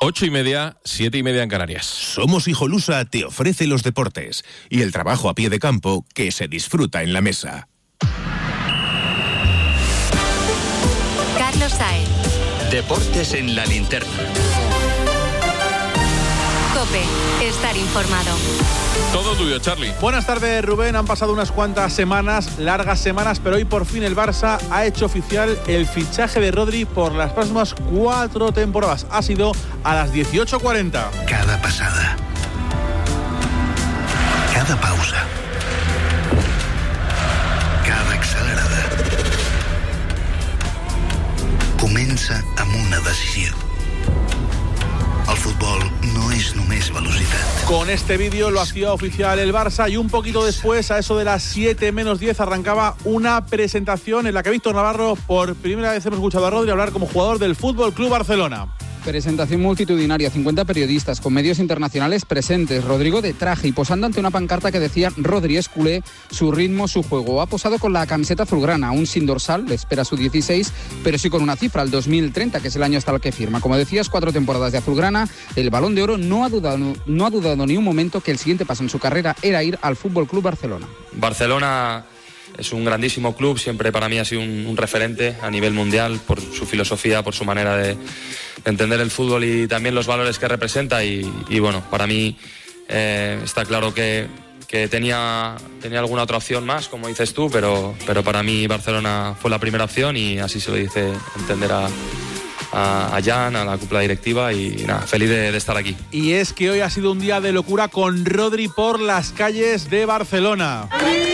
8:30, 7:30 en Canarias. Somos Hijolusa te ofrece los deportes y el trabajo a pie de campo que se disfruta en la mesa. Carlos Saez. Deportes en la linterna. COPE. Estar informado. Todo tuyo, Charlie. Buenas tardes, Rubén. Han pasado unas cuantas semanas, largas semanas, pero hoy por fin el Barça ha hecho oficial el fichaje de Rodri por las próximas 4 temporadas. Ha sido a las 18:40. Cada pasada, cada pausa, cada accelerada comença amb una decisió. El fútbol no es només velocitat. Con este vídeo lo hacía oficial el Barça y un poquito después, a eso de las 7:10, arrancaba una presentación en la que Víctor Navarro, por primera vez hemos escuchado a Rodri hablar como jugador del Fútbol Club Barcelona. Presentación multitudinaria, 50 periodistas con medios internacionales presentes. Rodrigo de traje y posando ante una pancarta que decía Rodri es culé, su ritmo, su juego. Ha posado con la camiseta azulgrana, aún sin dorsal, le espera su 16, pero sí con una cifra, el 2030, que es el año hasta el que firma. Como decías, 4 temporadas de azulgrana, el Balón de Oro no ha dudado ni un momento que el siguiente paso en su carrera era ir al Fútbol Club Barcelona. Barcelona es un grandísimo club, siempre para mí ha sido un referente a nivel mundial por su filosofía, por su manera de entender el fútbol y también los valores que representa y bueno, para mí está claro que tenía alguna otra opción más, como dices tú, pero para mí Barcelona fue la primera opción y así se lo dice entender a Jan, a la cúpula directiva y nada, feliz de estar aquí. Y es que hoy ha sido un día de locura con Rodri por las calles de Barcelona.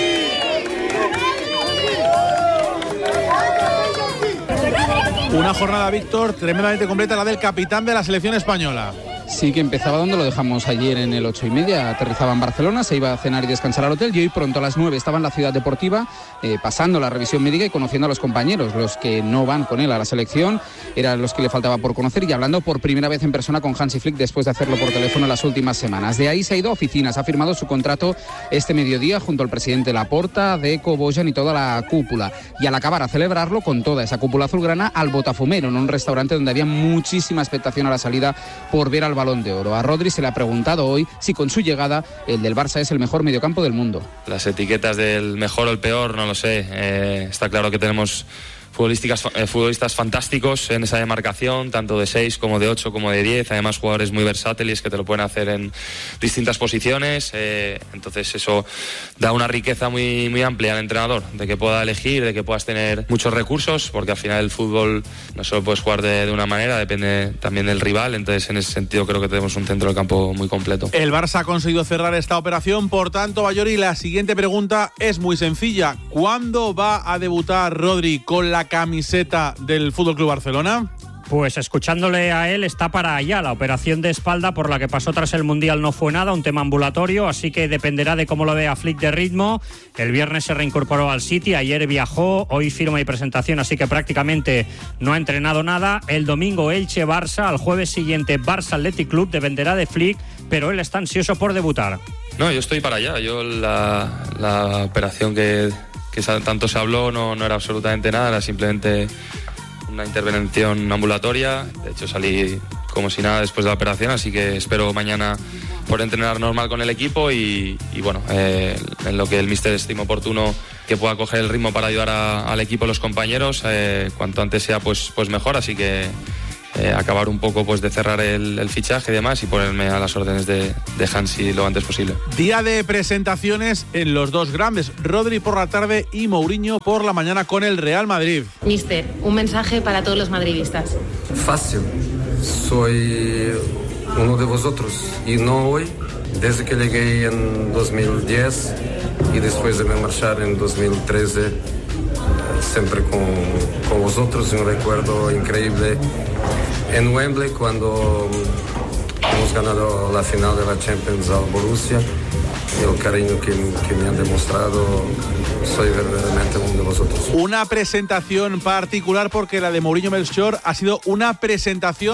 Una jornada, Víctor, tremendamente completa, la del capitán de la selección española. Sí, que empezaba donde lo dejamos ayer en el 8:30, aterrizaba en Barcelona, se iba a cenar y descansar al hotel y hoy pronto a las 9 estaba en la ciudad deportiva pasando la revisión médica y conociendo a los compañeros, los que no van con él a la selección, eran los que le faltaba por conocer y hablando por primera vez en persona con Hansi Flick después de hacerlo por teléfono las últimas semanas. De ahí se ha ido a oficinas, ha firmado su contrato este mediodía junto al presidente Laporta, Deco, Bojan y toda la cúpula y al acabar a celebrarlo con toda esa cúpula azulgrana al Botafumero, en un restaurante donde había muchísima expectación a la salida por ver al Balón de Oro. A Rodri se le ha preguntado hoy si con su llegada el del Barça es el mejor mediocampo del mundo. Las etiquetas del mejor o el peor, no lo sé. Está claro que tenemos futbolistas fantásticos en esa demarcación, tanto de 6 como de 8 como de 10, además jugadores muy versátiles que te lo pueden hacer en distintas posiciones, entonces eso da una riqueza muy, muy amplia al entrenador, de que pueda elegir, de que puedas tener muchos recursos, porque al final el fútbol no solo puedes jugar de una manera, depende también del rival, entonces en ese sentido creo que tenemos un centro del campo muy completo. El Barça ha conseguido cerrar esta operación, por tanto, Bayori, la siguiente pregunta es muy sencilla. ¿Cuándo va a debutar Rodri con la camiseta del Fútbol Club Barcelona? Pues escuchándole a él está para allá. La operación de espalda por la que pasó tras el Mundial no fue nada, un tema ambulatorio, así que dependerá de cómo lo vea Flick de ritmo. El viernes se reincorporó al City, ayer viajó, hoy firma y presentación, así que prácticamente no ha entrenado nada. El domingo Elche-Barça, al jueves siguiente Barça Athletic Club, dependerá de Flick, pero él está ansioso por debutar. No, yo estoy para allá. Yo la operación que tanto se habló no era absolutamente nada, era simplemente una intervención ambulatoria. De hecho salí como si nada después de la operación, así que espero mañana poder entrenar normal con el equipo y bueno, en lo que el míster estime oportuno que pueda coger el ritmo para ayudar al equipo, los compañeros, cuanto antes sea pues mejor, así que acabar un poco pues de cerrar el fichaje y demás y ponerme a las órdenes de Hansi lo antes posible. Día de presentaciones en los dos grandes, Rodri por la tarde y Mourinho por la mañana con el Real Madrid. Mister, un mensaje para todos los madridistas. Fácil, soy uno de vosotros y no hoy, desde que llegué en 2010 y después de me marchar en 2013, siempre con vosotros, un recuerdo increíble en Wembley cuando hemos ganado la final de la Champions al Borussia, y el cariño que me han demostrado, soy verdaderamente uno de vosotros. Una presentación particular porque la de Mourinho Melchior ha sido una presentación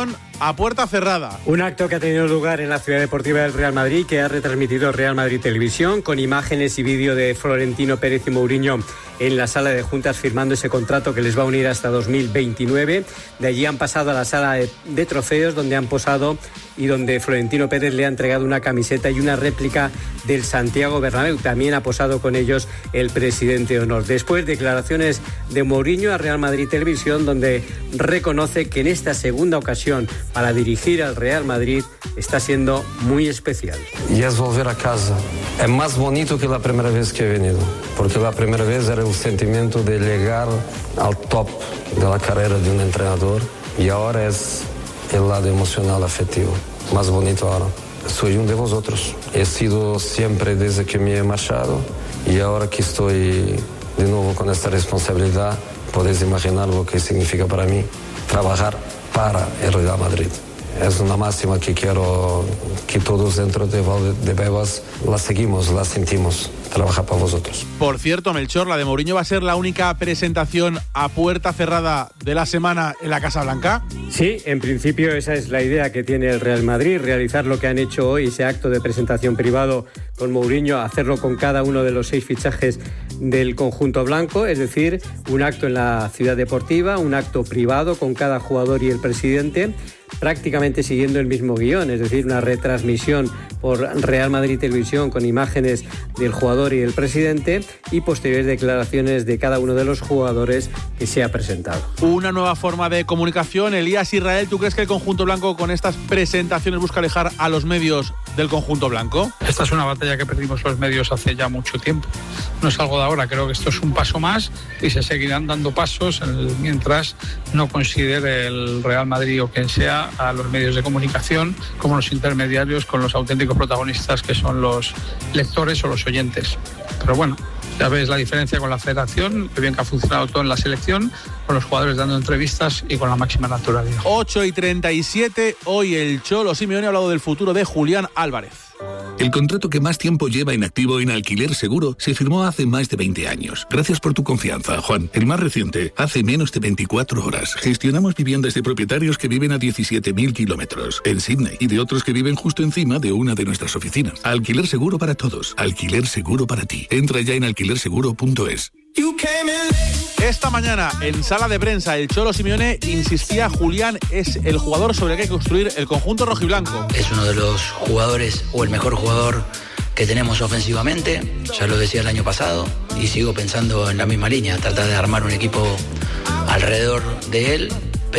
a puerta cerrada. Un acto que ha tenido lugar en la Ciudad Deportiva del Real Madrid, que ha retransmitido Real Madrid Televisión, con imágenes y vídeo de Florentino Pérez y Mourinho en la sala de juntas firmando ese contrato que les va a unir hasta 2029. De allí han pasado a la sala de trofeos, donde han posado y donde Florentino Pérez le ha entregado una camiseta y una réplica del Santiago Bernabéu. También ha posado con ellos el presidente de honor. Después, declaraciones de Mourinho a Real Madrid Televisión, donde reconoce que en esta segunda ocasión para dirigir al Real Madrid está siendo muy especial. Y es volver a casa. Es más bonito que la primera vez que he venido, porque la primera vez era el sentimiento de llegar al top de la carrera de un entrenador, y ahora es el lado emocional afectivo, más bonito ahora. Soy uno de vosotros. He sido siempre desde que me he marchado, y ahora que estoy de nuevo con esta responsabilidad, podéis imaginar lo que significa para mí trabajar para el Real Madrid. Es una máxima que quiero que todos dentro de Valdebebas la seguimos, la sentimos. Trabajar para vosotros. Por cierto, Melchor, la de Mourinho va a ser la única presentación a puerta cerrada de la semana en la Casa Blanca. Sí, en principio esa es la idea que tiene el Real Madrid, realizar lo que han hecho hoy, ese acto de presentación privado con Mourinho, hacerlo con cada uno de los 6 fichajes del conjunto blanco, es decir, un acto en la Ciudad Deportiva, un acto privado con cada jugador y el presidente, prácticamente siguiendo el mismo guión, es decir, una retransmisión por Real Madrid Televisión con imágenes del jugador y el presidente y posteriores declaraciones de cada uno de los jugadores que se ha presentado. Una nueva forma de comunicación. Elías Israel, ¿tú crees que el conjunto blanco con estas presentaciones busca alejar a los medios del conjunto blanco? Esta es una batalla que perdimos los medios hace ya mucho tiempo. No es algo de ahora, creo que esto es un paso más y se seguirán dando pasos mientras no considere el Real Madrid o quien sea a los medios de comunicación como los intermediarios con los auténticos protagonistas que son los lectores o los oyentes. Pero bueno, ya ves la diferencia con la federación, que bien que ha funcionado todo en la selección, con los jugadores dando entrevistas y con la máxima naturalidad. 8:37, hoy el Cholo Simeone ha hablado del futuro de Julián Álvarez. El contrato que más tiempo lleva en activo en Alquiler Seguro se firmó hace más de 20 años. Gracias por tu confianza, Juan. El más reciente, hace menos de 24 horas. Gestionamos viviendas de propietarios que viven a 17.000 kilómetros en Sydney y de otros que viven justo encima de una de nuestras oficinas. Alquiler Seguro para todos. Alquiler Seguro para ti. Entra ya en alquilerseguro.es. Esta mañana, en sala de prensa, el Cholo Simeone insistía: Julián es el jugador sobre el que hay que construir el conjunto rojiblanco. Es uno de los jugadores, o el mejor jugador que tenemos ofensivamente, ya lo decía el año pasado, y sigo pensando en la misma línea, tratar de armar un equipo alrededor de él,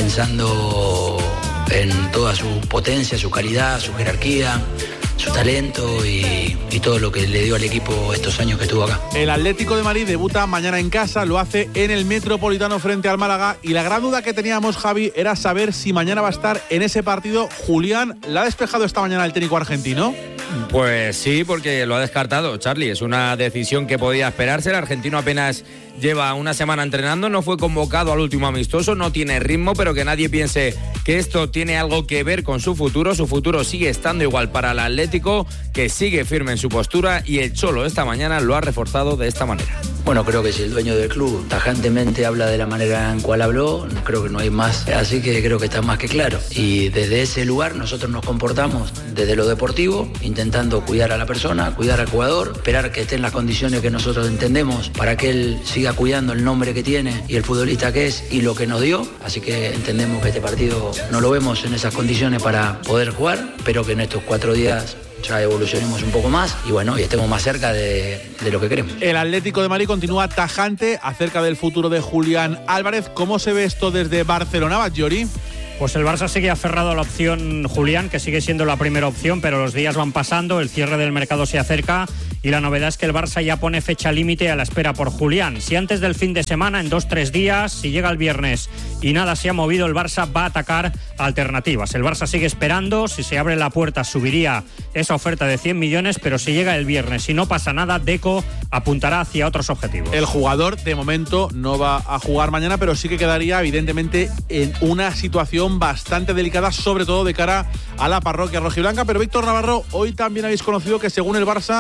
pensando en toda su potencia, su calidad, su jerarquía, su talento y todo lo que le dio al equipo estos años que estuvo acá. El Atlético de Madrid debuta mañana en casa, lo hace en el Metropolitano frente al Málaga, y la gran duda que teníamos, Javi, era saber si mañana va a estar en ese partido Julián. ¿La ha despejado esta mañana el técnico argentino? Pues sí, porque lo ha descartado, Charlie. Es una decisión que podía esperarse. El argentino apenas lleva una semana entrenando, no fue convocado al último amistoso, no tiene ritmo, pero que nadie piense que esto tiene algo que ver con su futuro. Su futuro sigue estando igual para el Atlético, que sigue firme en su postura, y el Cholo esta mañana lo ha reforzado de esta manera. Bueno, creo que si el dueño del club tajantemente habla de la manera en cual habló, creo que no hay más, así que creo que está más que claro. Y desde ese lugar nosotros nos comportamos desde lo deportivo, intentando cuidar a la persona, cuidar al jugador, esperar que esté en las condiciones que nosotros entendemos para que él siga cuidando el nombre que tiene y el futbolista que es y lo que nos dio. Así que entendemos que este partido no lo vemos en esas condiciones para poder jugar, pero que en estos 4 días ya evolucionemos un poco más y bueno, y estemos más cerca de lo que queremos. El Atlético de Madrid continúa tajante acerca del futuro de Julián Álvarez. ¿Cómo se ve esto desde Barcelona, Batllori? Pues el Barça sigue aferrado a la opción Julián, que sigue siendo la primera opción, pero los días van pasando, el cierre del mercado se acerca y la novedad es que el Barça ya pone fecha límite a la espera por Julián. Si antes del fin de semana, en 2-3 días, si llega el viernes y nada se ha movido, el Barça va a atacar alternativas. El Barça sigue esperando, si se abre la puerta subiría esa oferta de 100 millones, pero si llega el viernes y no pasa nada, Deco apuntará hacia otros objetivos. El jugador de momento no va a jugar mañana, pero sí que quedaría evidentemente en una situación bastante delicada, sobre todo de cara a la parroquia rojiblanca. Pero Víctor Navarro, hoy también habéis conocido que según el Barça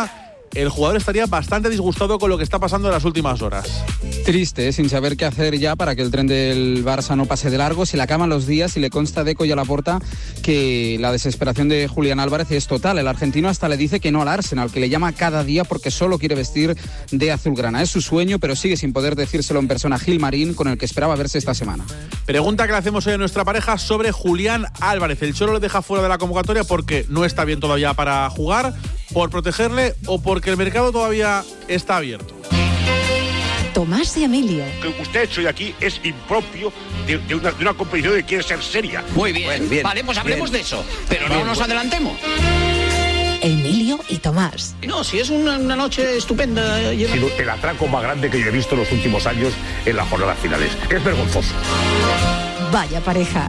el jugador estaría bastante disgustado con lo que está pasando en las últimas horas. Triste, sin saber qué hacer ya para que el tren del Barça no pase de largo. Se le acaban los días y le consta a Deco y a Laporta que la desesperación de Julián Álvarez es total. El argentino hasta le dice que no al Arsenal, que le llama cada día porque solo quiere vestir de azulgrana. Es su sueño, pero sigue sin poder decírselo en persona a Gilmarín, con el que esperaba verse esta semana. Pregunta que le hacemos hoy a nuestra pareja sobre Julián Álvarez. El Cholo le deja fuera de la convocatoria porque no está bien todavía para jugar, por protegerle o porque el mercado todavía está abierto. Tomás y Emilio. Lo que usted ha hecho hoy aquí es impropio de una competición que quiere ser seria. Muy bien, bien. Vale, pues hablemos de eso, pero no nos adelantemos. Emilio y Tomás. No, si es una noche estupenda. Ha sido el atraco más grande que yo he visto en los últimos años en las jornadas finales. Es vergonzoso. Vaya pareja.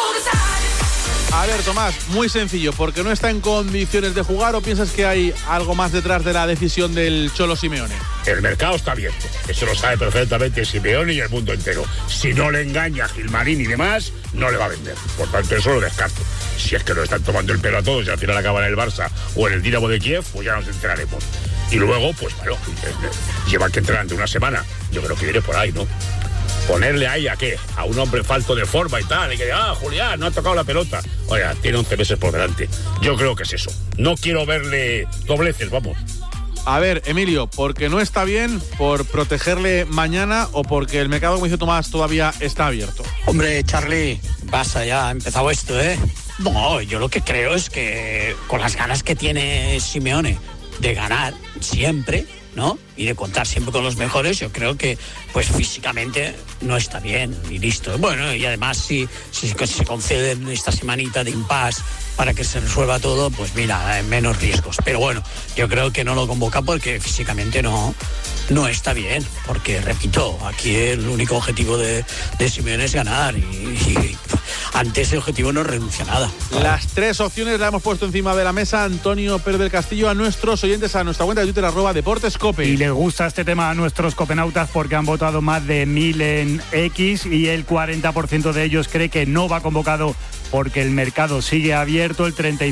A ver, Tomás, muy sencillo, ¿porque no está en condiciones de jugar o piensas que hay algo más detrás de la decisión del Cholo Simeone? El mercado está abierto, eso lo sabe perfectamente Simeone y el mundo entero. Si no le engaña a Gilmarín y demás, no le va a vender. Por tanto, eso lo descarto. Si es que lo están tomando el pelo a todos y al final acaban en el Barça o en el Dinamo de Kiev, pues ya nos enteraremos. Y luego, pues bueno, lleva que entrar ante una semana. Yo creo que viene por ahí, ¿no? Ponerle ahí a qué, a un hombre falto de forma y tal, y que Julián, no ha tocado la pelota. Oiga, tiene 11 meses por delante. Yo creo que es eso. No quiero verle dobleces, vamos. A ver, Emilio, ¿porque no está bien, por protegerle mañana o porque el mercado, como dice Tomás, todavía está abierto? Hombre, Charlie, basta ya, ha empezado esto, ¿eh? No, yo lo que creo es que con las ganas que tiene Simeone de ganar siempre, ¿no? Y de contar siempre con los mejores, yo creo que pues físicamente no está bien y listo. Bueno, y además si se conceden esta semanita de impasse para que se resuelva todo, pues mira, menos riesgos. Pero bueno, yo creo que no lo convoca porque físicamente no está bien. Porque, repito, aquí el único objetivo de Simeone es ganar y ante ese objetivo no renuncia a nada. Las tres opciones las hemos puesto encima de la mesa, Antonio Pérez del Castillo, a nuestros oyentes, a nuestra cuenta de Twitter, @DeportesCope. Y les gusta este tema a nuestros copenautas porque han votado más de 1000 en X y el 40% de ellos cree que no va convocado porque el mercado sigue abierto. El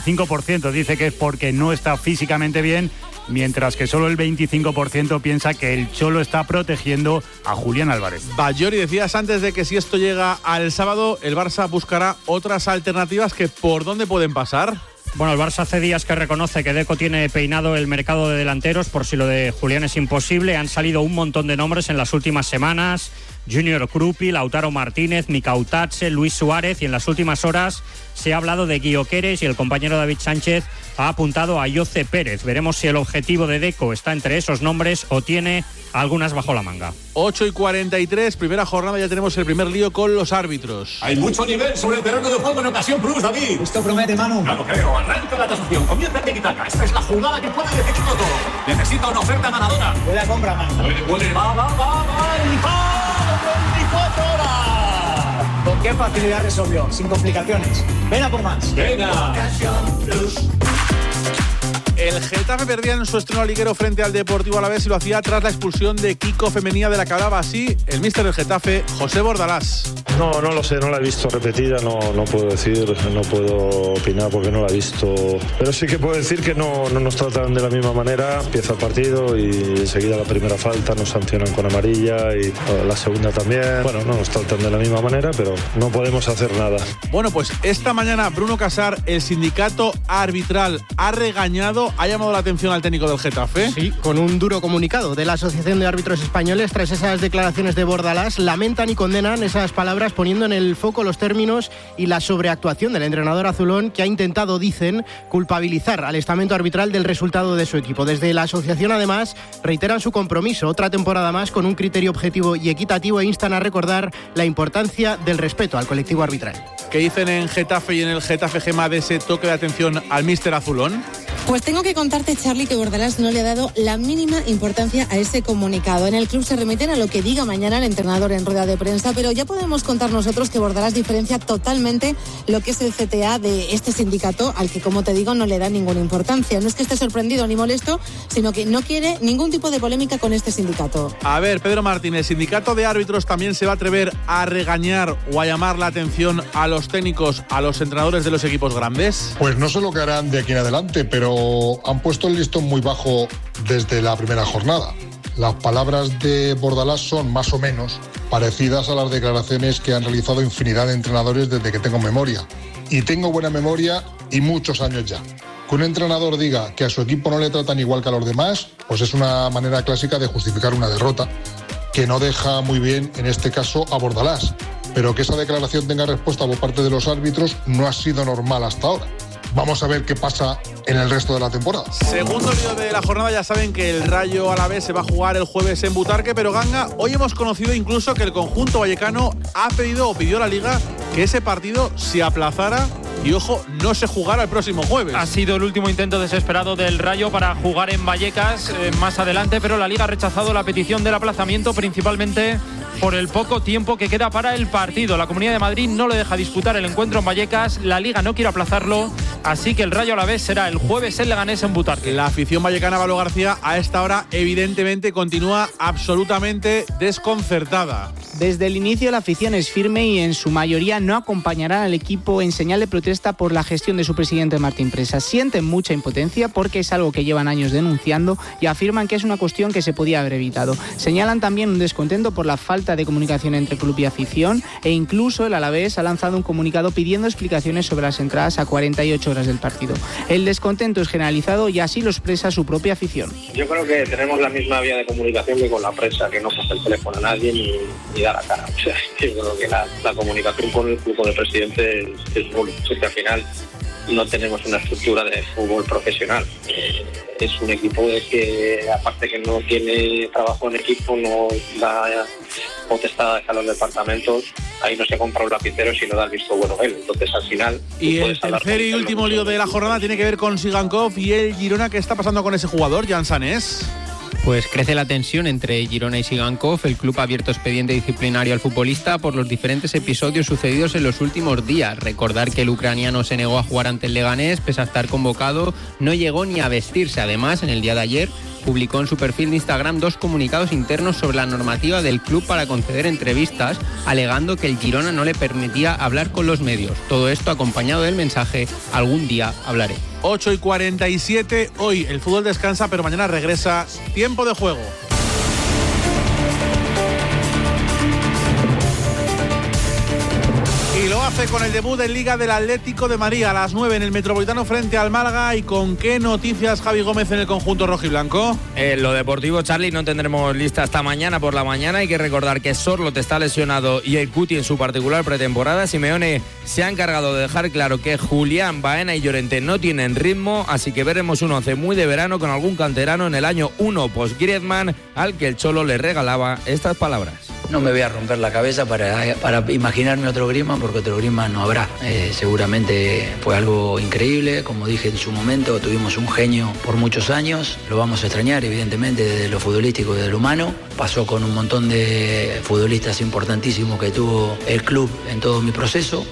35% dice que es porque no está físicamente bien, mientras que solo el 25% piensa que el Cholo está protegiendo a Julián Álvarez. Bayori, decías antes de que si esto llega al sábado, el Barça buscará otras alternativas que ¿por dónde pueden pasar? Bueno, el Barça hace días que reconoce que Deco tiene peinado el mercado de delanteros por si lo de Julián es imposible. Han salido un montón de nombres en las últimas semanas. Junior Krupi, Lautaro Martínez, Mikautatse, Luis Suárez, y en las últimas horas se ha hablado de Guioqueres y el compañero David Sánchez ha apuntado a Yoce Pérez. Veremos si el objetivo de Deco está entre esos nombres o tiene algunas bajo la manga. 8:43, primera jornada, ya tenemos el primer lío con los árbitros. Hay mucho nivel sobre el terreno de juego en ocasión plus, David. Esto promete, Manu. No lo creo, arranca la tasación, comienza el tiki-taka. Esta es la jugada que puede decidirlo todo. Necesita una oferta ganadora. Buena compra, Manu. Va, y ¡pam! 24 horas. ¿Con qué facilidad resolvió? Sin complicaciones. Ven a por más. Venga. El Getafe perdía en su estreno liguero frente al Deportivo Alavés y lo hacía tras la expulsión de Kiko Femenía, de la que hablaba así el míster del Getafe, José Bordalás. No lo sé, no la he visto repetida, no puedo decir, no puedo opinar porque no la he visto. Pero sí que puedo decir que no nos tratan de la misma manera. Empieza el partido y enseguida la primera falta nos sancionan con amarilla y la segunda también. Bueno, no nos tratan de la misma manera, pero no podemos hacer nada. Bueno, pues esta mañana Bruno Casar, el sindicato arbitral, ha regañado, ha llamado la atención al técnico del Getafe. Sí, con un duro comunicado de la Asociación de Árbitros Españoles tras esas declaraciones de Bordalás. Lamentan y condenan esas palabras, poniendo en el foco los términos y la sobreactuación del entrenador azulón, que ha intentado, dicen, culpabilizar al estamento arbitral del resultado de su equipo. Desde la asociación, además, reiteran su compromiso otra temporada más con un criterio objetivo y equitativo e instan a recordar la importancia del respeto al colectivo arbitral. ¿Qué dicen en Getafe y en el Getafe Gema de ese toque de atención al míster azulón? Pues tengo que contarte, Charlie, que Bordalás no le ha dado la mínima importancia a ese comunicado. En el club se remiten a lo que diga mañana el entrenador en rueda de prensa, pero ya podemos contar nosotros que Bordalás diferencia totalmente lo que es el CTA de este sindicato, al que, como te digo, no le da ninguna importancia. No es que esté sorprendido ni molesto, sino que no quiere ningún tipo de polémica con este sindicato. A ver, Pedro Martín, ¿el sindicato de árbitros también se va a atrever a regañar o a llamar la atención a los técnicos, a los entrenadores de los equipos grandes? Pues no sé lo que harán de aquí en adelante, pero pero han puesto el listón muy bajo desde la primera jornada. Las palabras de Bordalás son más o menos parecidas a las declaraciones que han realizado infinidad de entrenadores desde que tengo memoria. Y tengo buena memoria y muchos años ya. Que un entrenador diga que a su equipo no le tratan igual que a los demás, pues es una manera clásica de justificar una derrota, que no deja muy bien, en este caso, a Bordalás. Pero que esa declaración tenga respuesta por parte de los árbitros no ha sido normal hasta ahora. Vamos a ver qué pasa en el resto de la temporada. Segundo lío de la jornada, ya saben que el Rayo Alavés se va a jugar el jueves en Butarque, pero Ganga, hoy hemos conocido incluso que el conjunto vallecano ha pedido o pidió a la Liga que ese partido se aplazara y, ojo, no se jugara el próximo jueves. Ha sido el último intento desesperado del Rayo para jugar en Vallecas más adelante, pero la Liga ha rechazado la petición del aplazamiento, principalmente por el poco tiempo que queda para el partido. La Comunidad de Madrid no le deja disputar el encuentro en Vallecas, la Liga no quiere aplazarlo, así que el Rayo Alavés será el jueves en Leganés en Butarque. La afición vallecana, Valo García, a esta hora evidentemente continúa absolutamente desconcertada. Desde el inicio la afición es firme y en su mayoría no acompañará al equipo en señal de protesta por la gestión de su presidente Martín Presa. Sienten mucha impotencia porque es algo que llevan años denunciando y afirman que es una cuestión que se podía haber evitado. Señalan también un descontento por la falta de comunicación entre club y afición e incluso el Alavés ha lanzado un comunicado pidiendo explicaciones sobre las entradas a 48 horas del partido. El descontento es generalizado y así lo expresa su propia afición. Yo creo que tenemos la misma vía de comunicación que con la prensa, que no coge el teléfono a nadie ni da la cara. O sea, yo creo que la comunicación con el club, con el presidente es nulo. Que al final no tenemos una estructura de fútbol profesional. Es un equipo que, aparte que no tiene trabajo en equipo, no da potestad a los departamentos, ahí no se compra un lapicero si no da el visto bueno él. Entonces, al final... Y el tercer y último lío de la jornada tiene que ver con Sigankov y el Girona. ¿Qué está pasando con ese jugador, Jan Sanés? Pues crece la tensión entre Girona y Sigankov. El club ha abierto expediente disciplinario al futbolista por los diferentes episodios sucedidos en los últimos días. Recordar que el ucraniano se negó a jugar ante el Leganés, pese a estar convocado, no llegó ni a vestirse. Además, en el día de ayer publicó en su perfil de Instagram 2 comunicados internos sobre la normativa del club para conceder entrevistas, alegando que el Girona no le permitía hablar con los medios. Todo esto acompañado del mensaje: algún día hablaré. 8:47, hoy el fútbol descansa, pero mañana regresa Tiempo de Juego. Y lo hace con el debut en Liga del Atlético de Madrid a las 9 en el Metropolitano frente al Málaga. ¿Y con qué noticias, Javi Gómez, en el conjunto rojiblanco? Lo deportivo, Charly, no tendremos lista hasta mañana por la mañana. Hay que recordar que Sorloth está lesionado y el Cuti en su particular pretemporada. Simeone se ha encargado de dejar claro que Julián, Baena y Llorente no tienen ritmo, así que veremos un 11 muy de verano con algún canterano en el año 1 post-Griezmann, al que el Cholo le regalaba estas palabras. No me voy a romper la cabeza para imaginarme otro Griezmann, porque otro Griezmann no habrá. Seguramente fue algo increíble, como dije en su momento, tuvimos un genio por muchos años, lo vamos a extrañar evidentemente desde lo futbolístico y desde lo humano. Pasó con un montón de futbolistas importantísimos que tuvo el club en todo mi proceso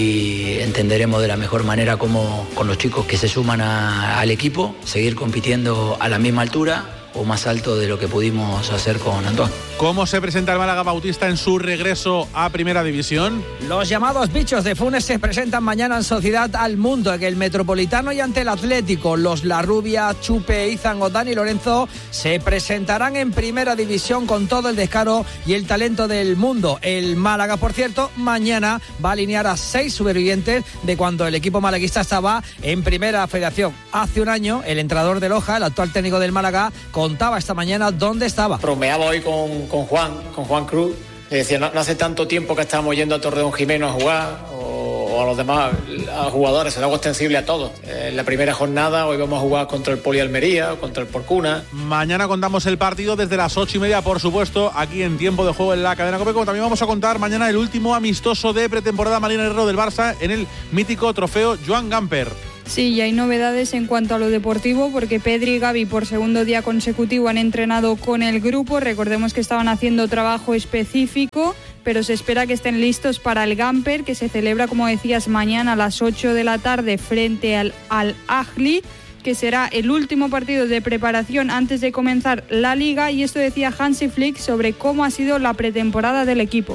y entenderemos de la mejor manera cómo con los chicos que se suman al equipo, seguir compitiendo a la misma altura o más alto de lo que pudimos hacer con Antoine. ¿Cómo se presenta el Málaga Bautista en su regreso a Primera División? Los llamados bichos de Funes se presentan mañana en Sociedad al Mundo, en el Metropolitano y ante el Atlético. Los Larrubia, Chupe, Izan o Dani Lorenzo se presentarán en Primera División con todo el descaro y el talento del mundo. El Málaga, por cierto, mañana va a alinear a 6 supervivientes de cuando el equipo malaguista estaba en Primera Federación. Hace un año, el entrenador de Loja, el actual técnico del Málaga, contaba esta mañana dónde estaba. Bromeaba hoy con Juan Cruz. Le decía, no hace tanto tiempo que estábamos yendo a Torreón Jimeno a jugar, o a los demás a jugadores, es algo extensible a todos. En la primera jornada hoy vamos a jugar contra el Poli Almería, contra el Porcuna. Mañana contamos el partido desde las 8:30, por supuesto, aquí en Tiempo de Juego en la cadena COPE. También vamos a contar mañana el último amistoso de pretemporada Marina Herrero del Barça en el mítico trofeo Joan Gamper. Sí, y hay novedades en cuanto a lo deportivo, porque Pedri y Gavi por segundo día consecutivo han entrenado con el grupo. Recordemos que estaban haciendo trabajo específico, pero se espera que estén listos para el Gamper, que se celebra, como decías, mañana a las 8 de la tarde frente al Al-Ahly. que será el último partido de preparación antes de comenzar la Liga, y esto decía Hansi Flick sobre cómo ha sido la pretemporada del equipo.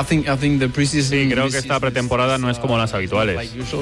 Sí, creo que esta pretemporada no es como las habituales.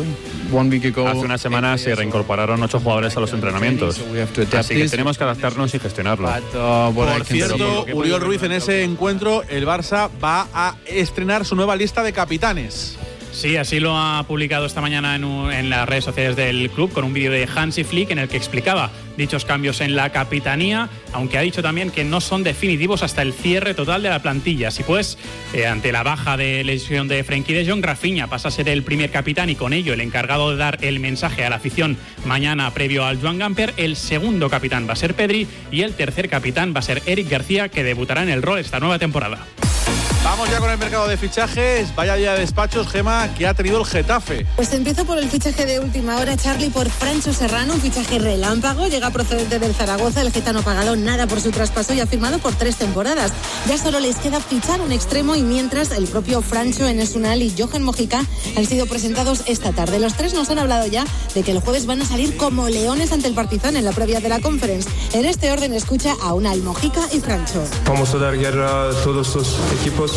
Hace unas semanas se reincorporaron 8 jugadores a los entrenamientos, así que tenemos que adaptarnos y gestionarlo. Por cierto, Uriol Ruiz, en ese encuentro el Barça va a estrenar su nueva lista de capitanes. Sí, así lo ha publicado esta mañana en las redes sociales del club, con un vídeo de Hansi Flick en el que explicaba dichos cambios en la capitanía, aunque ha dicho también que no son definitivos hasta el cierre total de la plantilla. Así pues, ante la baja de lesión de Frenkie de Jong, Rafinha pasa a ser el primer capitán y con ello el encargado de dar el mensaje a la afición mañana previo al Joan Gamper. El segundo capitán va a ser Pedri y el tercer capitán va a ser Eric García, que debutará en el rol esta nueva temporada. Vamos ya con el mercado de fichajes. Vaya día de despachos, Gema, que ha tenido el Getafe. Pues empiezo por el fichaje de última hora, Charlie, por Francho Serrano, un fichaje relámpago. Llega procedente del Zaragoza. El gitano ha pagado nada por su traspaso y ha firmado por 3 temporadas. Ya solo les queda fichar un extremo, y mientras el propio Francho, Enes Unal y Johan Mojica han sido presentados esta tarde. Los 3 nos han hablado ya de que el jueves van a salir como leones ante el Partizan en la previa de la Conference. En este orden escucha a Unal, Mojica y Francho. Vamos a dar guerra a todos los equipos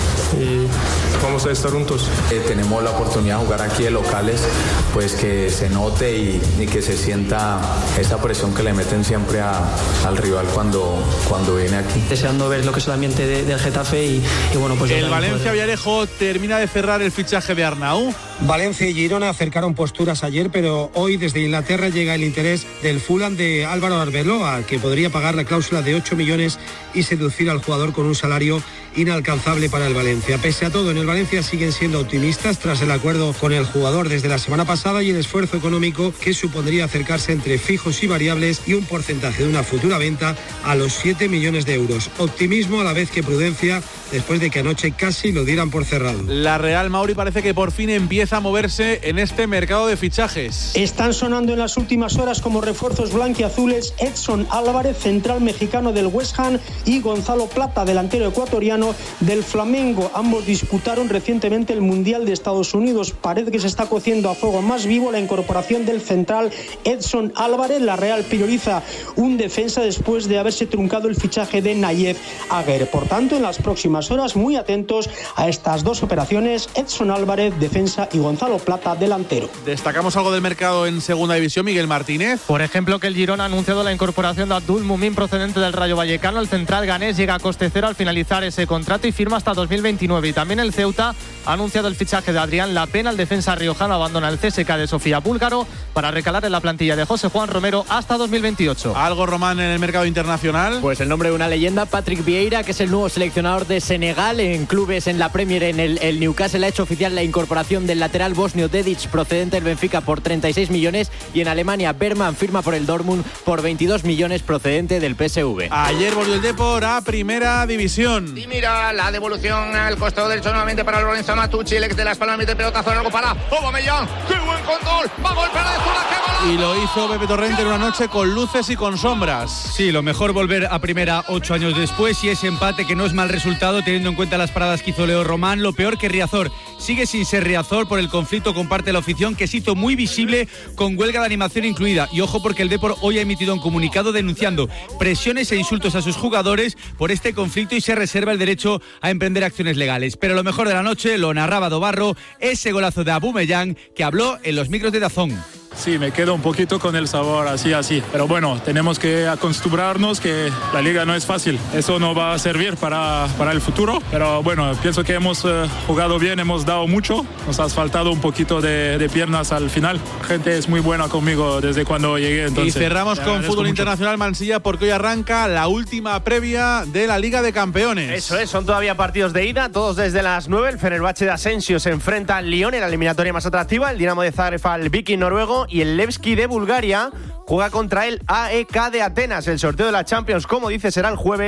y vamos a estar juntos. Tenemos la oportunidad de jugar aquí de locales, pues que se note y que se sienta esa presión que le meten siempre al rival cuando viene aquí. Deseando ver lo que es el ambiente del Getafe y bueno, pues... El Valencia Villarejo termina de cerrar el fichaje de Arnau. Valencia y Girona acercaron posturas ayer, pero hoy desde Inglaterra llega el interés del Fulham de Álvaro Arbeloa, que podría pagar la cláusula de 8 millones y seducir al jugador con un salario inalcanzable para el Valencia. Pese a todo, en el Valencia siguen siendo optimistas tras el acuerdo con el jugador desde la semana pasada y el esfuerzo económico que supondría acercarse entre fijos y variables y un porcentaje de una futura venta a los 7 millones de euros. Optimismo a la vez que prudencia, después de que anoche casi lo dieran por cerrado. La Real, Mauri, parece que por fin empieza a moverse en este mercado de fichajes. Están sonando en las últimas horas como refuerzos blanquiazules Edson Álvarez, central mexicano del West Ham, y Gonzalo Plata, delantero ecuatoriano del Flamengo. Ambos disputaron recientemente el Mundial de Estados Unidos. Parece que se está cociendo a fuego más vivo la incorporación del central Edson Álvarez. La Real prioriza un defensa después de haberse truncado el fichaje de Nayef Aguer. Por tanto, en las próximas horas, muy atentos a estas dos operaciones: Edson Álvarez, defensa, y Gonzalo Plata, delantero. ¿Destacamos algo del mercado en segunda división, Miguel Martínez? Por ejemplo, que el Girona ha anunciado la incorporación de Abdul Mumin, procedente del Rayo Vallecano. El central ganés llega a coste cero al finalizar ese contrato y firma hasta 2029. Y también el Ceuta ha anunciado el fichaje de Adrián Lapena. El defensa riojano abandona el CSKA de Sofía Búlgaro para recalar en la plantilla de José Juan Romero hasta 2028. ¿Algo, Román, en el mercado internacional? Pues el nombre de una leyenda, Patrick Vieira, que es el nuevo seleccionador de Senegal. En clubes en la Premier, en el Newcastle ha hecho oficial la incorporación del lateral bosnio Dedic, procedente del Benfica, por 36 millones. Y en Alemania, Berman firma por el Dortmund por 22 millones, procedente del PSV. Ayer volvió el Depor a primera división. Y mira la devolución al costado derecho nuevamente para Lorenzo Matucci, el ex de Las Palmas, mete pelotazo largo para Aubameyang. ¡Qué buen control! ¡Va a golpear de zurda! ¡Qué gol! Y lo hizo Pepe Torrente en una noche con luces y con sombras. Sí, lo mejor volver a primera 8 años después, y ese empate que no es mal resultado teniendo en cuenta las paradas que hizo Leo Román. Lo peor que Riazor sigue sin ser Riazor por el conflicto con parte de la afición, que se hizo muy visible con huelga de animación incluida. Y ojo, porque el Depor hoy ha emitido un comunicado denunciando presiones e insultos a sus jugadores por este conflicto y se reserva el derecho a emprender acciones legales. Pero lo mejor de la noche, lo narraba Dobarro, ese golazo de Aubameyang que habló en los micros de DAZN. Sí, me quedo un poquito con el sabor así. Pero bueno, tenemos que acostumbrarnos que la liga no es fácil. Eso no va a servir para el futuro. Pero bueno, pienso que hemos jugado bien, hemos dado mucho. Nos ha faltado un poquito de piernas al final. La gente es muy buena conmigo desde cuando llegué. Entonces, y cerramos con fútbol mucho. Internacional, Mansilla, porque hoy arranca la última previa de la Liga de Campeones. Eso es, son todavía partidos de ida, todos desde las 9. El Fenerbahce de Asensio se enfrenta al Lyon en la eliminatoria más atractiva. El Dinamo de Zagreb al Viking noruego. Y el Levski de Bulgaria juega contra el AEK de Atenas. El sorteo de la Champions, como dice, será el jueves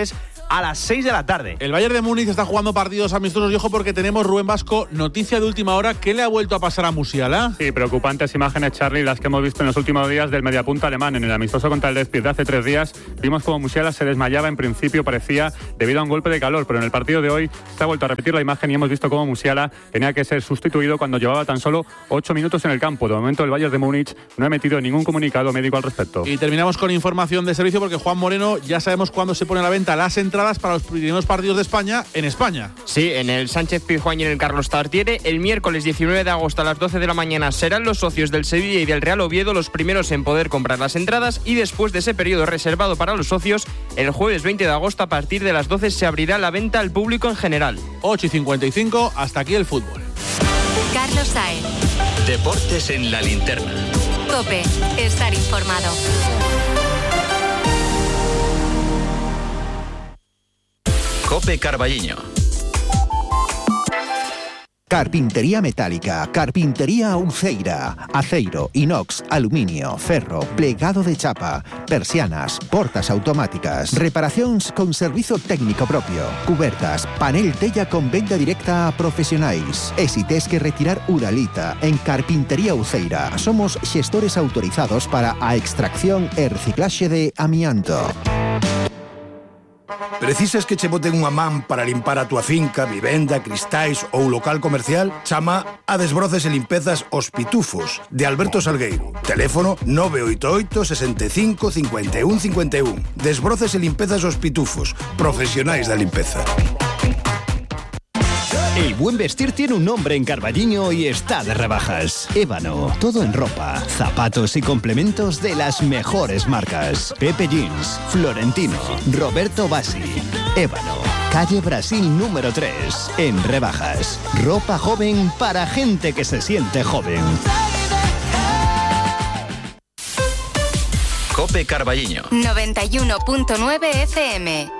a las 6 de la tarde. El Bayern de Múnich está jugando partidos amistosos y ojo porque tenemos, Rubén Vasco, noticia de última hora. ¿Qué le ha vuelto a pasar a Musiala? Sí, preocupantes imágenes, Charlie, las que hemos visto en los últimos días del mediapunta alemán. En el amistoso contra el Leipzig de hace 3 días vimos como Musiala se desmayaba, en principio parecía debido a un golpe de calor, pero en el partido de hoy se ha vuelto a repetir la imagen y hemos visto cómo Musiala tenía que ser sustituido cuando llevaba tan solo 8 minutos en el campo. De momento el Bayern de Múnich no ha emitido ningún comunicado médico al respecto. Y terminamos con información de servicio porque Juan Moreno, ya sabemos cuándo se pone a la venta las entradas para los primeros partidos de España en España. Sí, en el Sánchez Pizjuán y en el Carlos Tartiere. El miércoles 19 de agosto a las 12 de la mañana serán los socios del Sevilla y del Real Oviedo los primeros en poder comprar las entradas, y después de ese periodo reservado para los socios, el jueves 20 de agosto a partir de las 12 se abrirá la venta al público en general. 8:55, hasta aquí el fútbol. Carlos Sainz. Deportes en la linterna. COPE, estar informado. COPE Carballiño. Carpintería metálica, carpintería Uceira, aceiro, inox, aluminio, ferro, plegado de chapa, persianas, portas automáticas, reparacións con servizo técnico propio, cubertas, panel tella con venda directa a profesionais. E si tes que retirar uralita, en Carpintería Uceira somos xestores autorizados para a extracción e reciclaxe de amianto. Precisas que che boten unha man para limpar a túa finca, vivenda, cristais ou local comercial? Chama a Desbroces e Limpezas Os Pitufos, de Alberto Salgueiro. Teléfono 988 65 51 51. Desbroces e Limpezas Os Pitufos, profesionais da limpeza. El buen vestir tiene un nombre en Carballiño y está de rebajas. Ébano, todo en ropa, zapatos y complementos de las mejores marcas. Pepe Jeans, Florentino, Roberto Bassi. Ébano, calle Brasil número 3, en rebajas. Ropa joven para gente que se siente joven. COPE Carballiño. 91.9 FM.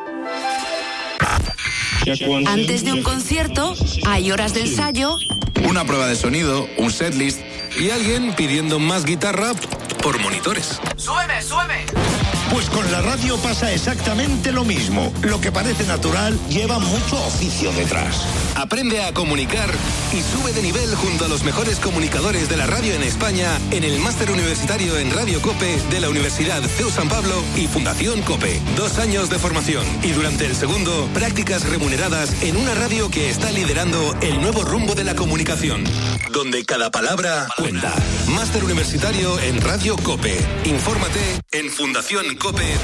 Antes de un concierto, hay horas de ensayo, una prueba de sonido, un setlist y alguien pidiendo más guitarra por monitores. ¡Súbeme, súbeme! Pues con la radio pasa exactamente lo mismo. Lo que parece natural lleva mucho oficio detrás. Aprende a comunicar y sube de nivel junto a los mejores comunicadores de la radio en España en el Máster Universitario en Radio COPE de la Universidad CEU San Pablo y Fundación COPE. 2 años de formación y durante el segundo, prácticas remuneradas en una radio que está liderando el nuevo rumbo de la comunicación, donde cada palabra cuenta. Máster Universitario en Radio COPE. Infórmate en fundacioncope.com.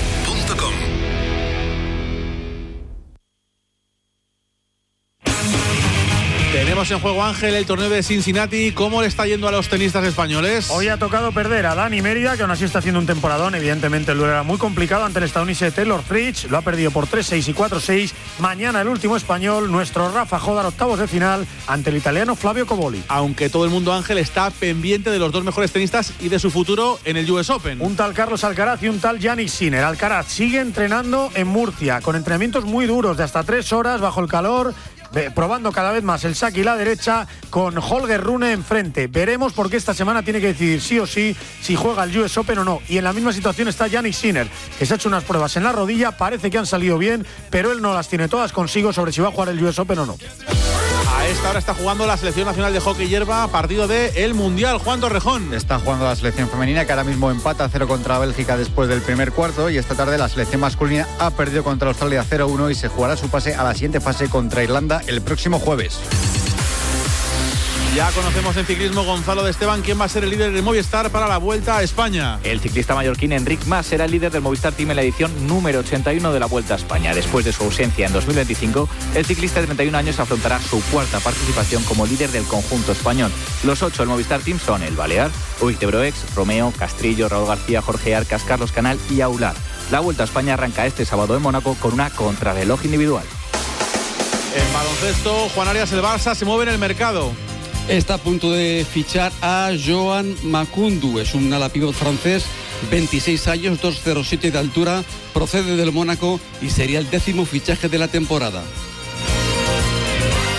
Tenemos en juego, Ángel, el torneo de Cincinnati. ¿Cómo le está yendo a los tenistas españoles? Hoy ha tocado perder a Dani Mérida, que aún así está haciendo un temporadón. Evidentemente el duelo era muy complicado ante el estadounidense Taylor Fritz. Lo ha perdido por 3-6 y 4-6. Mañana el último español, nuestro Rafa Jodar, octavos de final ante el italiano Flavio Coboli. Aunque todo el mundo, Ángel, está pendiente de los 2 mejores tenistas y de su futuro en el US Open. Un tal Carlos Alcaraz y un tal Jannik Sinner. Alcaraz sigue entrenando en Murcia, con entrenamientos muy duros de hasta 3 horas bajo el calor, probando cada vez más el saque y la derecha, con Holger Rune enfrente. Veremos, porque esta semana tiene que decidir sí o sí si juega el US Open o no. Y en la misma situación está Jannik Sinner, que se ha hecho unas pruebas en la rodilla, parece que han salido bien, pero él no las tiene todas consigo sobre si va a jugar el US Open o no. A esta hora está jugando la Selección Nacional de Hockey Hierba, partido del Mundial. Juan Torrejón. Está jugando la selección femenina, que ahora mismo empata 0 contra Bélgica después del primer cuarto, y esta tarde la selección masculina ha perdido contra Australia 0-1 y se jugará su pase a la siguiente fase contra Irlanda el próximo jueves. Ya conocemos en ciclismo, Gonzalo de Esteban, quién va a ser el líder del Movistar para la Vuelta a España. El ciclista mallorquín Enric Mas será el líder del Movistar Team en la edición número 81 de la Vuelta a España. Después de su ausencia en 2025, el ciclista de 31 años afrontará su 4ª participación como líder del conjunto español. Los 8 del Movistar Team son el Balear, Uy de Broex, Romeo, Castrillo, Raúl García, Jorge Arcas, Carlos Canal y Aular. La Vuelta a España arranca este sábado en Mónaco con una contrarreloj individual. En baloncesto, Juan Arias, el Barça se mueve en el mercado. Está a punto de fichar a Joan Macoundou. Es un ala pívot francés, 26 años, 2,07 de altura, procede del Mónaco y sería el 10º fichaje de la temporada.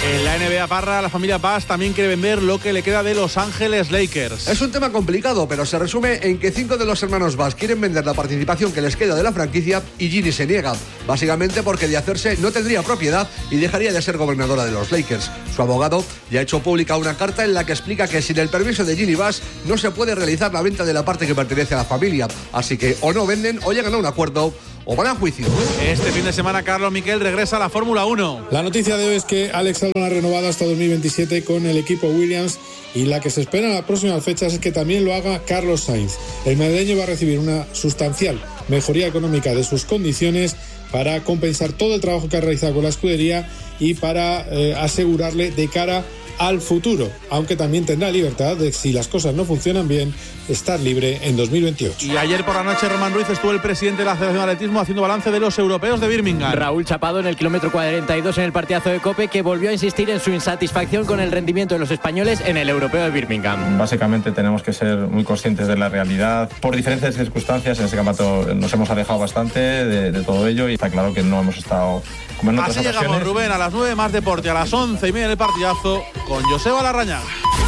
En la NBA, Parra, la familia Bass también quiere vender lo que le queda de Los Ángeles Lakers. Es un tema complicado, pero se resume en que 5 de los hermanos Bass quieren vender la participación que les queda de la franquicia y Ginny se niega, básicamente porque de hacerse no tendría propiedad y dejaría de ser gobernadora de los Lakers. Su abogado ya ha hecho pública una carta en la que explica que sin el permiso de Ginny Bass no se puede realizar la venta de la parte que pertenece a la familia, así que o no venden o llegan a un acuerdo o van a juicio. Este fin de semana Carlos Miquel regresa a la Fórmula 1. La noticia de hoy es que Alex Albon ha renovado hasta 2027 con el equipo Williams y la que se espera en las próximas fechas es que también lo haga Carlos Sainz. El madrileño va a recibir una sustancial mejoría económica de sus condiciones para compensar todo el trabajo que ha realizado con la escudería y para asegurarle de cara al futuro, aunque también tendrá libertad de, si las cosas no funcionan bien, estar libre en 2028. Y ayer por la noche, Román Ruiz, estuvo el presidente de la Federación de Atletismo haciendo balance de los europeos de Birmingham. Raúl Chapado en el kilómetro 42 en el partidazo de COPE, que volvió a insistir en su insatisfacción con el rendimiento de los españoles en el europeo de Birmingham. Básicamente tenemos que ser muy conscientes de la realidad. Por diferentes circunstancias en este campeonato nos hemos alejado bastante de todo ello y está claro que no hemos estado como en otras ocasiones. Así llegamos, Rubén, a las 9 más deporte, a las 11:30 en el partidazo con Joseba Larrañaga.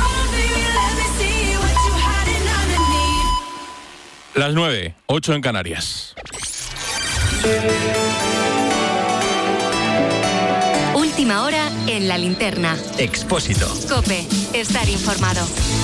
Las 9, 8 en Canarias. Última hora en la linterna. Expósito. COPE. Estar informado.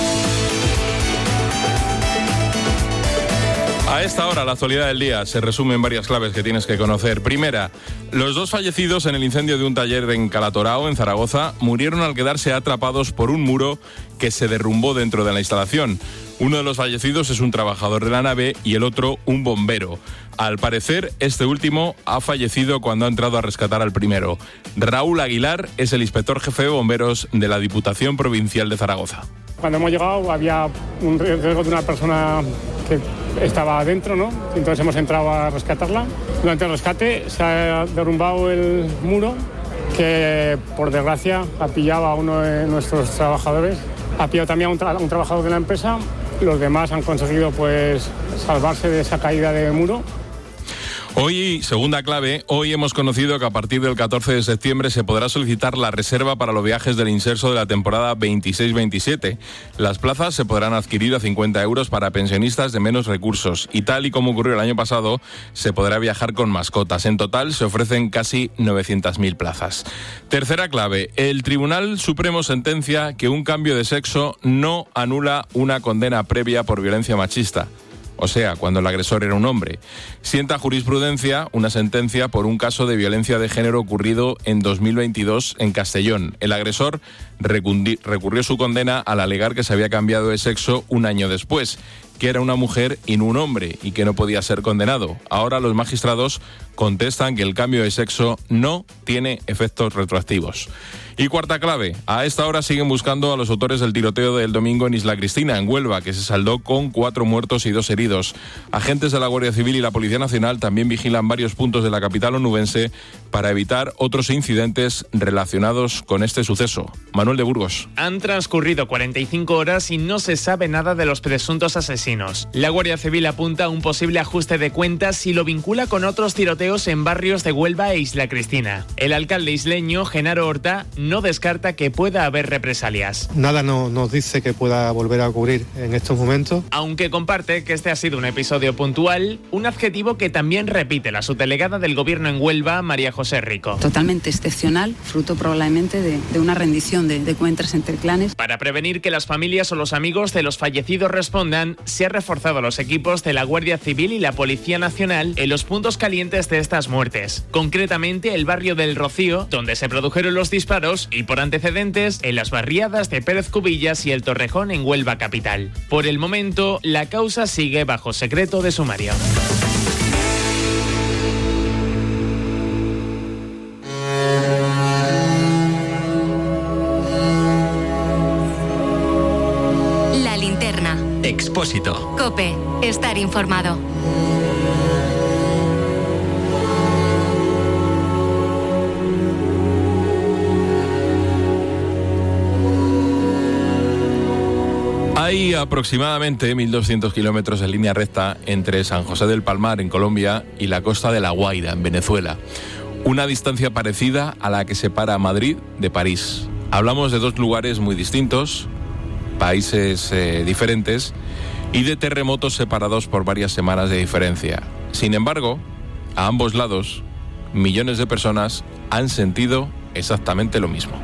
A esta hora, la actualidad del día se resume en varias claves que tienes que conocer. Primera, los 2 fallecidos en el incendio de un taller en Calatorao, en Zaragoza, murieron al quedarse atrapados por un muro que se derrumbó dentro de la instalación. Uno de los fallecidos es un trabajador de la nave y el otro un bombero. Al parecer, este último ha fallecido cuando ha entrado a rescatar al primero. Raúl Aguilar es el inspector jefe de bomberos de la Diputación Provincial de Zaragoza. Cuando hemos llegado había un riesgo de una persona que estaba adentro, ¿no? Entonces hemos entrado a rescatarla. Durante el rescate se ha derrumbado el muro que, por desgracia, ha pillado a uno de nuestros trabajadores. Ha pillado también a un trabajador de la empresa. Los demás han conseguido pues salvarse de esa caída de muro. Hoy, segunda clave, hoy hemos conocido que a partir del 14 de septiembre se podrá solicitar la reserva para los viajes del inserso de la temporada 26-27. Las plazas se podrán adquirir a 50 euros para pensionistas de menos recursos y tal y como ocurrió el año pasado, se podrá viajar con mascotas. En total se ofrecen casi 900.000 plazas. Tercera clave, el Tribunal Supremo sentencia que un cambio de sexo no anula una condena previa por violencia machista. O sea, cuando el agresor era un hombre. Sienta jurisprudencia una sentencia por un caso de violencia de género ocurrido en 2022 en Castellón. El agresor recurrió su condena al alegar que se había cambiado de sexo un año después, que era una mujer y no un hombre y que no podía ser condenado. Ahora los magistrados contestan que el cambio de sexo no tiene efectos retroactivos. Y cuarta clave, a esta hora siguen buscando a los autores del tiroteo del domingo en Isla Cristina, en Huelva, que se saldó con 4 muertos y 2 heridos. Agentes de la Guardia Civil y la Policía Nacional también vigilan varios puntos de la capital onubense para evitar otros incidentes relacionados con este suceso. Manuel de Burgos. Han transcurrido 45 horas y no se sabe nada de los presuntos asesinos. La Guardia Civil apunta a un posible ajuste de cuentas y lo vincula con otros tiroteos en barrios de Huelva e Isla Cristina. El alcalde isleño, Genaro Horta, no descarta que pueda haber represalias. Nada nos dice que pueda volver a ocurrir en estos momentos. Aunque comparte que este ha sido un episodio puntual, un adjetivo que también repite la subdelegada del Gobierno en Huelva, María José Rico. Totalmente excepcional, fruto probablemente de una rendición de cuentas entre clanes. Para prevenir que las familias o los amigos de los fallecidos respondan, se han reforzado los equipos de la Guardia Civil y la Policía Nacional en los puntos calientes de estas muertes. Concretamente el barrio del Rocío, donde se produjeron los disparos, y por antecedentes en las barriadas de Pérez Cubillas y El Torrejón en Huelva capital. Por el momento, la causa sigue bajo secreto de sumario. La linterna. Expósito. COPE. Estar informado. Hay aproximadamente 1.200 kilómetros en línea recta entre San José del Palmar, en Colombia, y la costa de La Guaira, en Venezuela. una distancia parecida a la que separa Madrid de París. Hablamos de dos lugares muy distintos, países diferentes y de terremotos separados por varias semanas de diferencia. Sin embargo, a ambos lados, millones de personas han sentido exactamente lo mismo.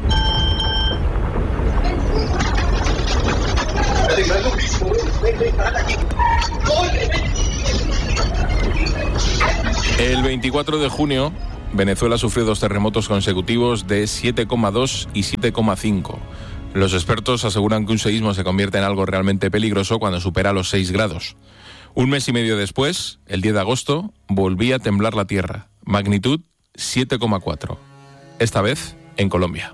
El 24 de junio, Venezuela sufrió dos terremotos consecutivos de 7,2 y 7,5. Los expertos aseguran que un seísmo se convierte en algo realmente peligroso cuando supera los 6 grados. Un mes y medio después, el 10 de agosto, volvía a temblar la tierra. Magnitud 7,4. Esta vez en Colombia.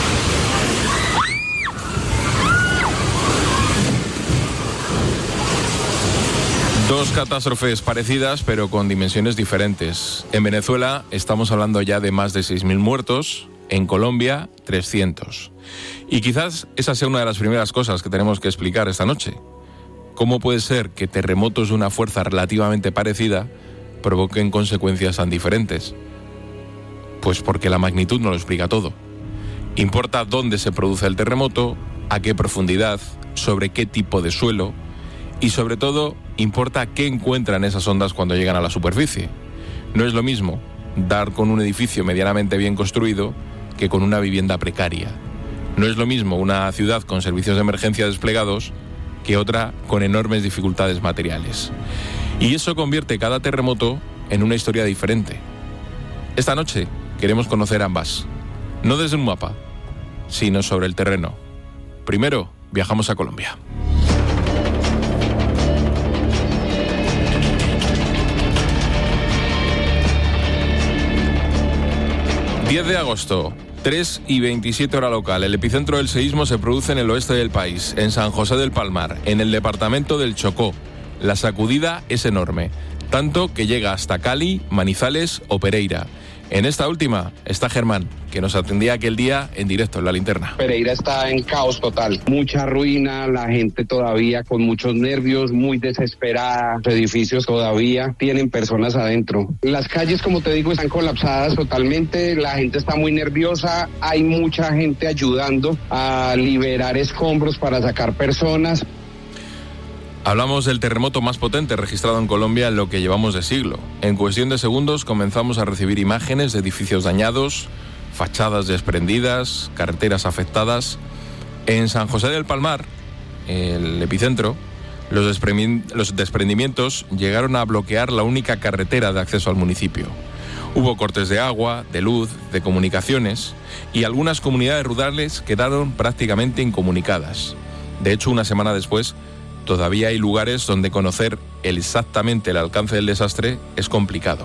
Dos catástrofes parecidas, pero con dimensiones diferentes. En Venezuela estamos hablando ya de más de 6.000 muertos, en Colombia 300. Y quizás esa sea una de las primeras cosas que tenemos que explicar esta noche. ¿Cómo puede ser que terremotos de una fuerza relativamente parecida provoquen consecuencias tan diferentes? Pues porque la magnitud no lo explica todo. Importa dónde se produce el terremoto, a qué profundidad, sobre qué tipo de suelo y sobre todo importa qué encuentran esas ondas cuando llegan a la superficie. No es lo mismo dar con un edificio medianamente bien construido que con una vivienda precaria. No es lo mismo una ciudad con servicios de emergencia desplegados que otra con enormes dificultades materiales. Y eso convierte cada terremoto en una historia diferente. Esta noche queremos conocer ambas, no desde un mapa, sino sobre el terreno. Primero, viajamos a Colombia. 10 de agosto, 3:27 hora local. El epicentro del seísmo se produce en el oeste del país, en San José del Palmar, en el departamento del Chocó. La sacudida es enorme, tanto que llega hasta Cali, Manizales o Pereira. En esta última está Germán, que nos atendía aquel día en directo en La Linterna. Pereira está en caos total, mucha ruina, la gente todavía con muchos nervios, muy desesperada, los edificios todavía tienen personas adentro. Las calles, como te digo, están colapsadas totalmente, la gente está muy nerviosa, hay mucha gente ayudando a liberar escombros para sacar personas. Hablamos del terremoto más potente registrado en Colombia en lo que llevamos de siglo. En cuestión de segundos comenzamos a recibir imágenes de edificios dañados, fachadas desprendidas, carreteras afectadas. En San José del Palmar, el epicentro, los desprendimientos llegaron a bloquear la única carretera de acceso al municipio. Hubo cortes de agua, de luz, de comunicaciones y algunas comunidades rurales quedaron prácticamente incomunicadas. De hecho, una semana después, todavía hay lugares donde conocer exactamente el alcance del desastre es complicado.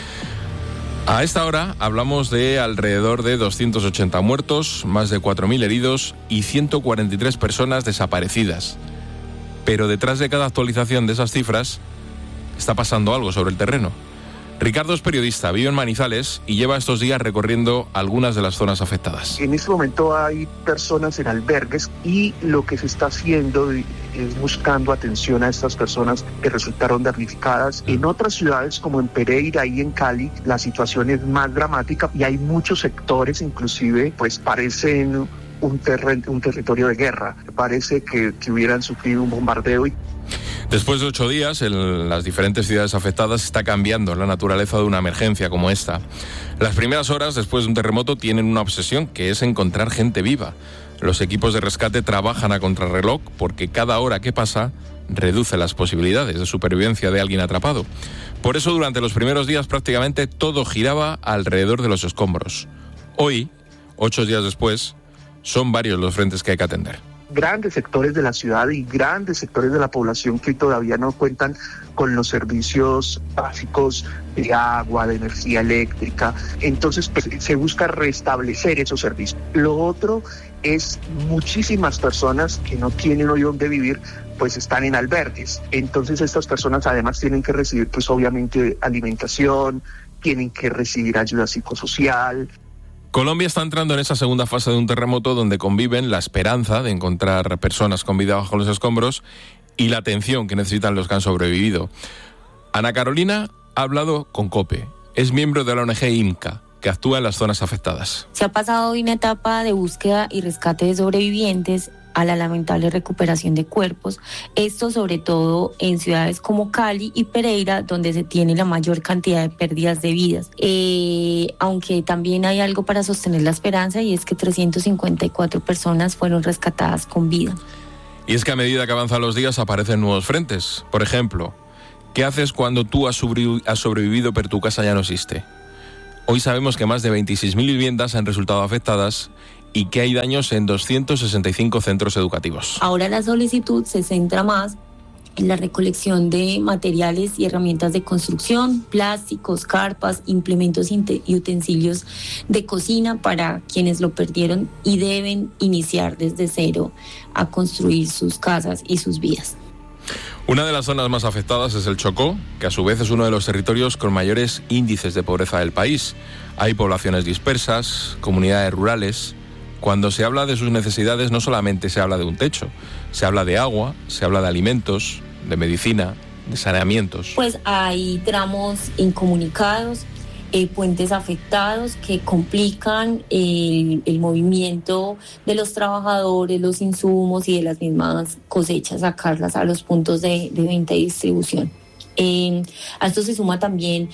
A esta hora hablamos de alrededor de 280 muertos, más de 4.000 heridos y 143 personas desaparecidas. Pero detrás de cada actualización de esas cifras está pasando algo sobre el terreno. Ricardo es periodista, vive en Manizales y lleva estos días recorriendo algunas de las zonas afectadas. En este momento hay personas en albergues y lo que se está haciendo es buscando atención a estas personas que resultaron damnificadas. En otras ciudades como en Pereira y en Cali la situación es más dramática y hay muchos sectores inclusive pues parecen un territorio de guerra. Parece que hubieran sufrido un bombardeo. Después de 8 días, en las diferentes ciudades afectadas está cambiando la naturaleza de una emergencia como esta. Las primeras horas después de un terremoto tienen una obsesión, que es encontrar gente viva. Los equipos de rescate trabajan a contrarreloj porque cada hora que pasa reduce las posibilidades de supervivencia de alguien atrapado. Por eso, durante los primeros días prácticamente todo giraba alrededor de los escombros. Hoy, 8 días después, son varios los frentes que hay que atender. Grandes sectores de la ciudad y grandes sectores de la población que todavía no cuentan con los servicios básicos de agua, de energía eléctrica. Entonces, pues, se busca restablecer esos servicios. Lo otro es muchísimas personas que no tienen hoy dónde vivir, pues están en albergues. Entonces, estas personas además tienen que recibir, pues obviamente, alimentación, tienen que recibir ayuda psicosocial. Colombia está entrando en esa segunda fase de un terremoto donde conviven la esperanza de encontrar personas con vida bajo los escombros y la atención que necesitan los que han sobrevivido. Ana Carolina ha hablado con COPE. Es miembro de la ONG IMCA, que actúa en las zonas afectadas. Se ha pasado de una etapa de búsqueda y rescate de sobrevivientes a la lamentable recuperación de cuerpos, esto sobre todo en ciudades como Cali y Pereira, donde se tiene la mayor cantidad de pérdidas de vidas. Aunque también hay algo para sostener la esperanza, y es que 354 personas fueron rescatadas con vida. Y es que a medida que avanzan los días aparecen nuevos frentes. Por ejemplo, ¿qué haces cuando tú has sobrevivido pero tu casa ya no existe? Hoy sabemos que más de 26.000 viviendas han resultado afectadas y que hay daños en 265 centros educativos. Ahora la solicitud se centra más en la recolección de materiales y herramientas de construcción, plásticos, carpas, implementos y utensilios de cocina para quienes lo perdieron y deben iniciar desde cero a construir sus casas y sus vidas. Una de las zonas más afectadas es el Chocó, que a su vez es uno de los territorios con mayores índices de pobreza del país. Hay poblaciones dispersas, comunidades rurales. Cuando se habla de sus necesidades no solamente se habla de un techo, se habla de agua, se habla de alimentos, de medicina, de saneamientos. Pues hay tramos incomunicados, puentes afectados que complican el movimiento de los trabajadores, los insumos y de las mismas cosechas, sacarlas a los puntos de venta y distribución. A esto se suma también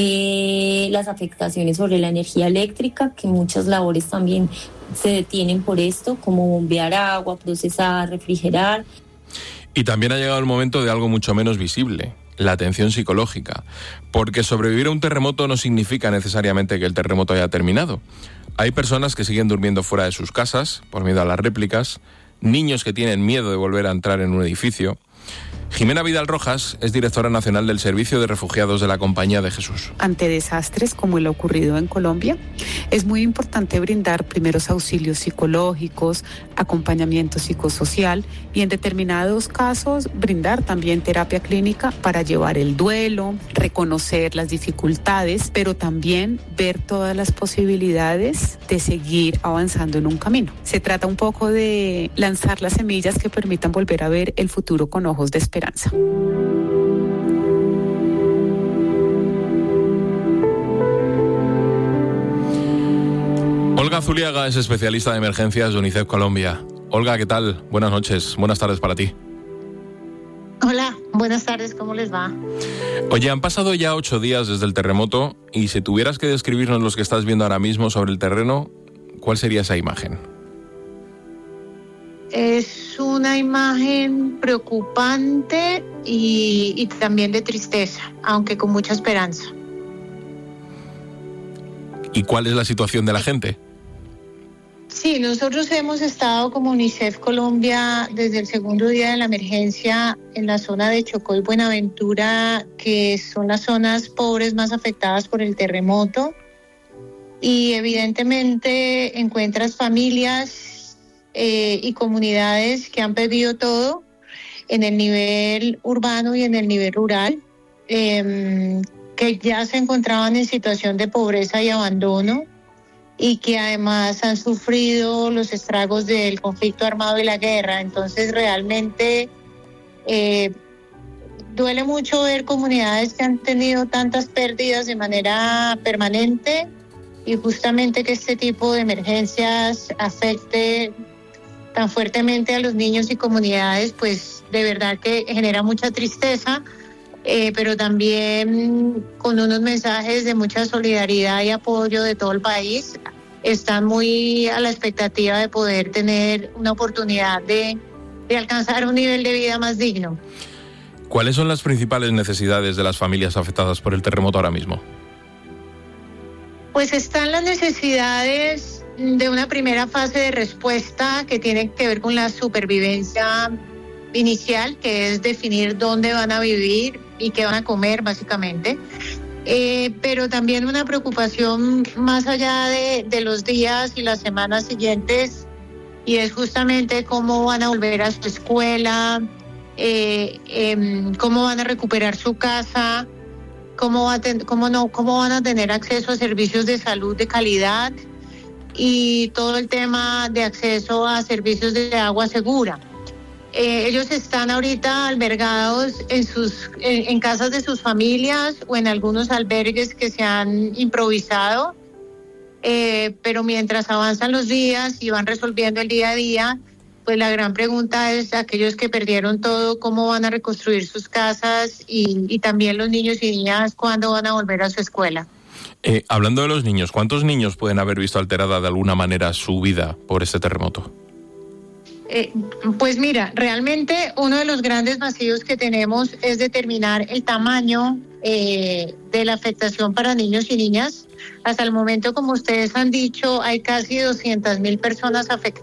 las afectaciones sobre la energía eléctrica, que muchas labores también se detienen por esto, como bombear agua, procesar, refrigerar. Y también ha llegado el momento de algo mucho menos visible, la atención psicológica, porque sobrevivir a un terremoto no significa necesariamente que el terremoto haya terminado. Hay personas que siguen durmiendo fuera de sus casas por miedo a las réplicas, niños que tienen miedo de volver a entrar en un edificio. Jimena Vidal Rojas es directora nacional del Servicio de Refugiados de la Compañía de Jesús. Ante desastres como el ocurrido en Colombia, es muy importante brindar primeros auxilios psicológicos, acompañamiento psicosocial y en determinados casos brindar también terapia clínica para llevar el duelo, reconocer las dificultades, pero también ver todas las posibilidades de seguir avanzando en un camino. Se trata un poco de lanzar las semillas que permitan volver a ver el futuro con ojos de esperanza. Olga Zuliaga es especialista de emergencias de UNICEF Colombia. Olga, ¿qué tal? Buenas noches, buenas tardes para ti. Hola, buenas tardes, ¿cómo les va? Oye, han pasado ya 8 días desde el terremoto y si tuvieras que describirnos los que estás viendo ahora mismo sobre el terreno, ¿cuál sería esa imagen? Es una imagen preocupante y también de tristeza, aunque con mucha esperanza. ¿Y cuál es la situación de la gente? Sí, nosotros hemos estado como UNICEF Colombia desde el segundo día de la emergencia en la zona de Chocó y Buenaventura, que son las zonas pobres más afectadas por el terremoto. Y evidentemente encuentras familias y comunidades que han perdido todo en el nivel urbano y en el nivel rural, que ya se encontraban en situación de pobreza y abandono y que además han sufrido los estragos del conflicto armado y la guerra. Entonces realmente duele mucho ver comunidades que han tenido tantas pérdidas de manera permanente y justamente que este tipo de emergencias afecte tan fuertemente a los niños y comunidades, pues de verdad que genera mucha tristeza, pero también con unos mensajes de mucha solidaridad y apoyo de todo el país. Están muy a la expectativa de poder tener una oportunidad de alcanzar un nivel de vida más digno. ¿Cuáles son las principales necesidades de las familias afectadas por el terremoto ahora mismo? Pues están las necesidades de una primera fase de respuesta que tiene que ver con la supervivencia inicial, que es definir dónde van a vivir y qué van a comer básicamente, pero también una preocupación más allá de los días y las semanas siguientes, y es justamente cómo van a volver a su escuela, cómo van a recuperar su casa, cómo van a tener acceso a servicios de salud de calidad y todo el tema de acceso a servicios de agua segura. Ellos están ahorita albergados en casas de sus familias o en algunos albergues que se han improvisado pero mientras avanzan los días y van resolviendo el día a día, pues la gran pregunta es aquellos que perdieron todo, ¿cómo van a reconstruir sus casas? Y también los niños y niñas, ¿cuándo van a volver a su escuela? Hablando de los niños, ¿cuántos niños pueden haber visto alterada de alguna manera su vida por este terremoto? Pues mira, realmente uno de los grandes vacíos que tenemos es determinar el tamaño de la afectación para niños y niñas. Hasta el momento, como ustedes han dicho, hay casi 200.000 personas afectadas.